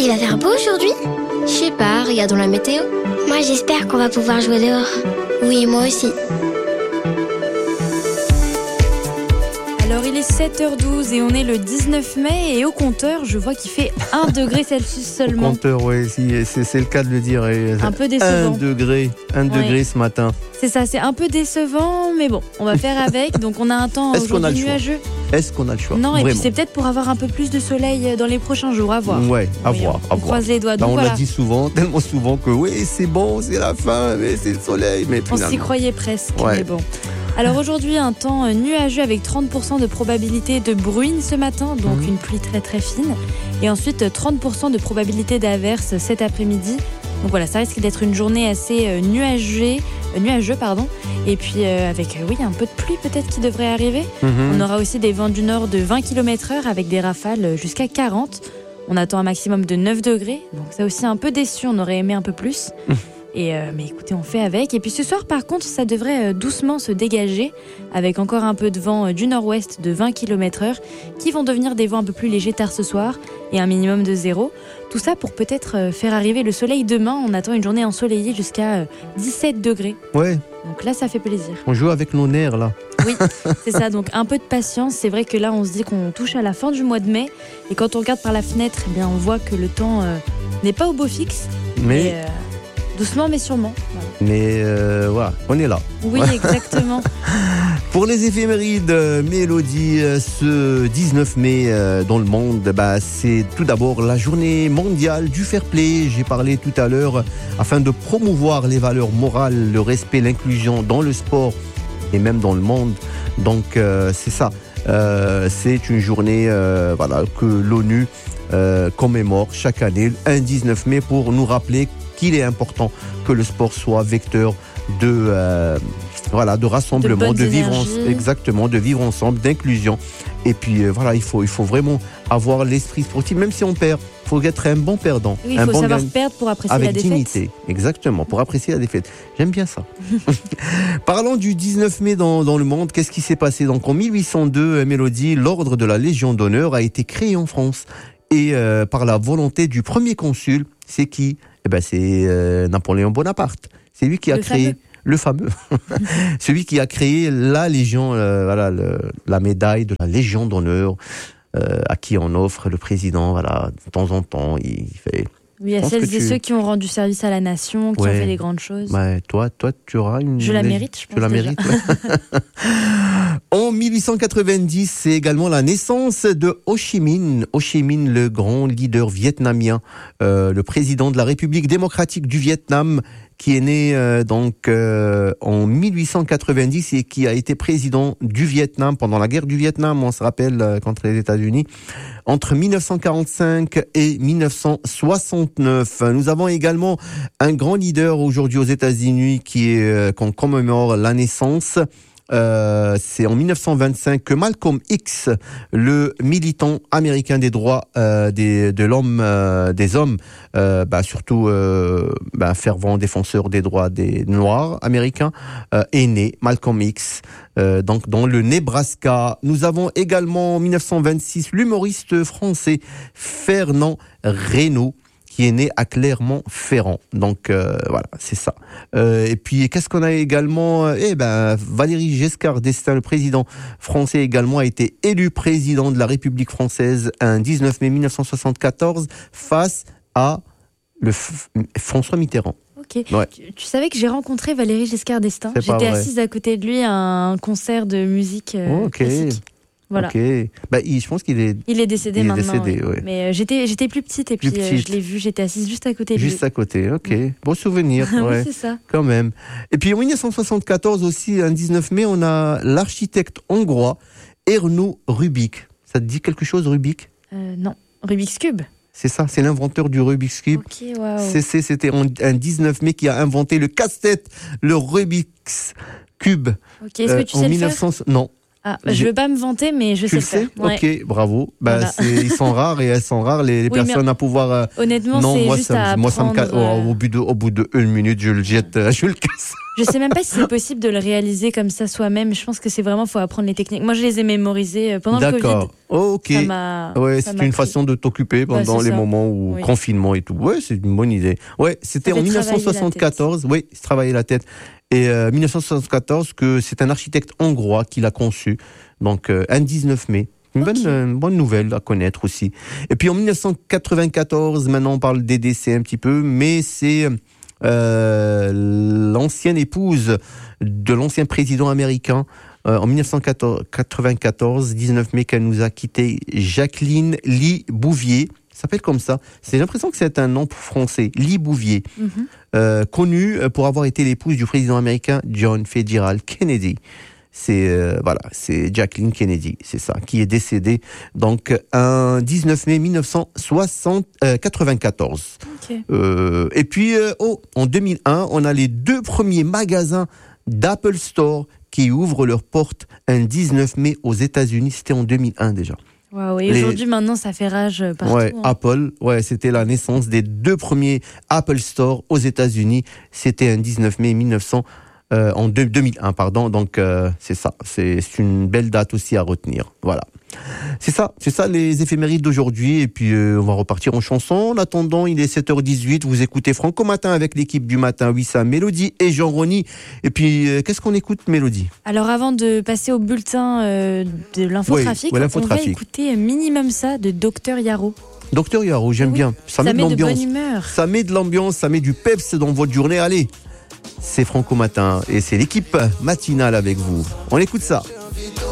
Il va faire beau aujourd'hui? Je sais pas, regardons la météo. Moi, j'espère qu'on va pouvoir jouer dehors. Oui, moi aussi. Alors il est 7h12 et on est le 19 mai et au compteur je vois qu'il fait 1 degré Celsius seulement. Au compteur, oui, c'est le cas de le dire. Un peu décevant. 1 degré ce matin. C'est ça, c'est un peu décevant mais bon, on va faire avec. Donc on a un temps aujourd'hui nuageux. Est-ce qu'on a le choix? Non, et Vraiment. puis c'est peut-être pour avoir un peu plus de soleil dans les prochains jours, à voir. Ouais, à voir. On croise les doigts. Donc on voilà. l'a dit souvent, tellement souvent que oui, c'est bon, c'est la fin, mais c'est le soleil. Mais On finalement... s'y croyait presque, Ouais. mais bon. Alors aujourd'hui, un temps nuageux avec 30% de probabilité de bruine ce matin, donc une pluie très très fine. Et ensuite 30% de probabilité d'averse cet après-midi. Donc voilà, ça risque d'être une journée assez nuageux. Et puis avec un peu de pluie peut-être qui devrait arriver. On aura aussi des vents du nord de 20 km/h avec des rafales jusqu'à 40. On attend un maximum de 9 degrés. Donc ça aussi un peu déçu, on aurait aimé un peu plus. Mais écoutez, on fait avec. Et puis ce soir, par contre, ça devrait doucement se dégager avec encore un peu de vent du nord-ouest de 20 km/h qui vont devenir des vents un peu plus légers tard ce soir et un minimum de 0. Tout ça pour peut-être faire arriver le soleil demain. On attend une journée ensoleillée jusqu'à 17 degrés. Ouais. Donc là, ça fait plaisir. On joue avec nos nerfs, là. Oui, c'est ça. Donc un peu de patience. C'est vrai que là, on se dit qu'on touche à la fin du mois de mai. Et quand on regarde par la fenêtre, eh bien, on voit que le temps n'est pas au beau fixe. Mais... doucement mais sûrement. Voilà. Mais voilà, on est là. Oui, exactement. Pour les éphémérides, Mélodie, ce 19 mai dans le monde, c'est tout d'abord la journée mondiale du fair play. J'ai parlé tout à l'heure, afin de promouvoir les valeurs morales, le respect, l'inclusion dans le sport et même dans le monde. Donc c'est ça. C'est une journée que l'ONU commémore chaque année, un 19 mai, pour nous rappeler qu'il est important que le sport soit vecteur de rassemblement, de vivre ensemble, d'inclusion. Et puis il faut vraiment avoir l'esprit sportif, même si on perd. Il faut être un bon perdant. Oui, il faut savoir perdre pour apprécier la défaite. Avec dignité, exactement, pour apprécier la défaite. J'aime bien ça. Parlons du 19 mai dans le monde. Qu'est-ce qui s'est passé? Donc en 1802, Mélodie, l'ordre de la Légion d'honneur a été créé en France. Et par la volonté du premier consul, c'est qui? C'est Napoléon Bonaparte. C'est lui qui a créé le fameux. Celui qui a créé la Légion, la médaille de la Légion d'honneur, à qui on offre le président, de temps en temps, il fait... Oui, à celles et ceux qui ont rendu service à la nation, qui ont fait des grandes choses. Toi, tu auras une... Je la mérite, je pense. Tu la mérites, ouais. En 1890, c'est également la naissance de Ho Chi Minh. Ho Chi Minh, le grand leader vietnamien, le président de la République démocratique du Vietnam, qui est né en 1890 et qui a été président du Vietnam pendant la guerre du Vietnam, on se rappelle, contre les États-Unis, entre 1945 et 1969. Nous avons également un grand leader aujourd'hui aux États-Unis qu'on commémore la naissance. C'est en 1925 que Malcolm X, le militant américain des droits des hommes, surtout fervent défenseur des droits des Noirs américains, est né. Malcolm X, donc dans le Nebraska. Nous avons également en 1926 l'humoriste français Fernand Reynaud, qui est né à Clermont-Ferrand. Donc c'est ça. Et puis qu'est-ce qu'on a également? Valéry Giscard d'Estaing, le président français également, a été élu président de la République française un 19 mai 1974 face à François Mitterrand. Ok. Ouais. Tu savais que j'ai rencontré Valéry Giscard d'Estaing. J'étais assise à côté de lui à un concert de musique classique. Voilà. Okay. Je pense qu'il est... Il est décédé maintenant. Oui. Mais j'étais plus petite et puis je l'ai vu, j'étais assise juste à côté de lui. Juste à côté, ok. Beau souvenir. Oui, c'est ça. Quand même. Et puis en 1974 aussi, un 19 mai, on a l'architecte hongrois Erno Rubik. Ça te dit quelque chose, Rubik? Non. Rubik's Cube. C'est ça, c'est l'inventeur du Rubik's Cube. Ok, waouh. C'était un 19 mai qui a inventé le casse-tête, le Rubik's Cube. Ok, est-ce que tu sais le faire? Non. Je veux pas me vanter, mais je sais le faire. Ouais. Ok, bravo. Voilà. Ils sont rares et elles sont rares les personnes à pouvoir. Honnêtement, c'est juste à apprendre. Au bout de 1 minute, je le jette, je le casse. Je sais même pas si c'est possible de le réaliser comme ça soi-même. Je pense que c'est vraiment, faut apprendre les techniques. Moi, je les ai mémorisées pendant le Covid. D'accord. Ok. Ouais, c'est une façon de t'occuper pendant les moments où confinement et tout. Ouais, c'est une bonne idée. Ouais, c'était en 1974. Oui, c'est travailler la tête. Et 1974, que c'est un architecte hongrois qui l'a conçu. Donc, un 19 mai. Une bonne nouvelle à connaître aussi. Et puis en 1994, maintenant on parle des décès un petit peu, mais c'est l'ancienne épouse de l'ancien président américain en 1994, 19 mai, qu'elle nous a quitté, Jacqueline Lee Bouvier. Ça s'appelle comme ça. C'est l'impression que c'est un nom français, Lee Bouvier, connue pour avoir été l'épouse du président américain John Fitzgerald Kennedy. C'est Jacqueline Kennedy, c'est ça, qui est décédée donc un 19 mai 1994. Okay. Et puis en 2001, on a les 2 premiers magasins d'Apple Store qui ouvrent leurs portes un 19 mai aux États-Unis. C'était en 2001 déjà. Waouh, et aujourd'hui, maintenant, ça fait rage partout. Ouais, Apple, c'était la naissance des 2 premiers Apple Store aux États-Unis. C'était un 19 mai 2001, pardon. Donc, c'est ça. C'est une belle date aussi à retenir. Voilà. C'est ça les éphémérides d'aujourd'hui. Et puis, on va repartir en chanson. En attendant, il est 7h18. Vous écoutez Franco Matin avec l'équipe du matin, Wissam, Mélodie et Jean-Rony. Et puis, qu'est-ce qu'on écoute, Mélodie ? Alors, avant de passer au bulletin de l'infotrafic, on va écouter Minimum ça de Dr Yaro. Dr Yaro, j'aime bien. Ça met de l'ambiance. Bonne humeur. Ça met de l'ambiance, ça met du peps dans votre journée. Allez, c'est Franco Matin et c'est l'équipe matinale avec vous. On écoute ça.